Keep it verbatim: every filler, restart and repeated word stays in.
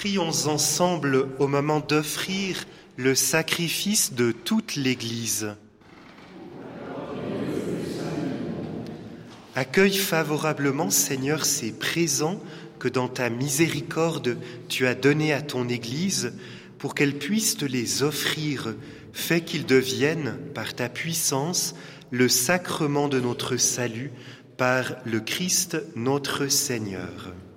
Prions ensemble au moment d'offrir le sacrifice de toute l'Église. Accueille favorablement, Seigneur, ces présents que dans ta miséricorde tu as donnés à ton Église pour qu'elle puisse te les offrir. Fais qu'ils deviennent, par ta puissance, le sacrement de notre salut par le Christ notre Seigneur.